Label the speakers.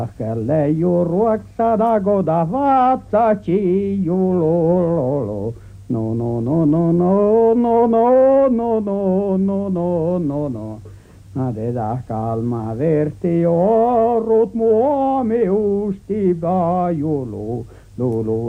Speaker 1: Källe ju ruotsada goda vatsa ciulolo. No no no no no no no no no no no no no. Adeda kalma verti orut muomi usti bajulu. Lulu